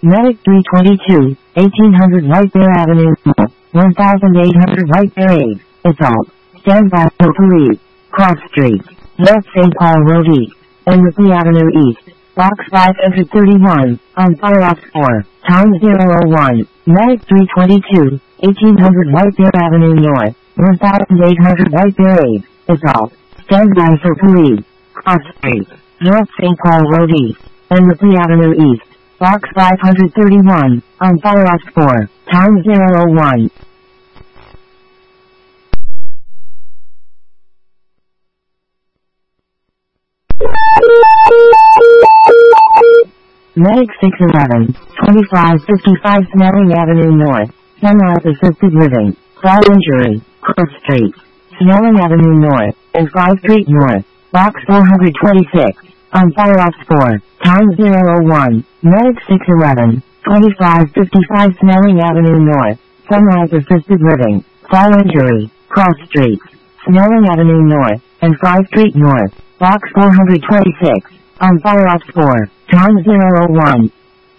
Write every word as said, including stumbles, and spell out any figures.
Medic three twenty-two, eighteen hundred White Bear Avenue, one thousand eight hundred White Bear Ave, Assault. Stand by for police. Cross Street, North Saint Paul Road East, and Ripley Avenue East, Box five thirty-one, on Fire Ops four, Time zero oh one, Medic three twenty-two, eighteen hundred White Bear Avenue North, one thousand eight hundred White Bear Ave, Assault. Stand by for police. Cross Street, North Saint Paul Road East, and Ripley Avenue East, Box five thirty-one, on Fire Ops four, Time zero oh one. Medic six eleven, twenty-five fifty-five Snelling Avenue North, Sunrise Assisted Living, Fall Injury, Cross Street, Snelling Avenue North, and five Street North, Box four twenty-six, on Fire Ops four, Time zero oh one, Medic six eleven, twenty-five fifty-five Snelling Avenue North, Sunrise Assisted Living, Fall Injury, Cross Street, Snelling Avenue North, and five Street North, Box four twenty-six, on Fire Ops four, Time zero oh one.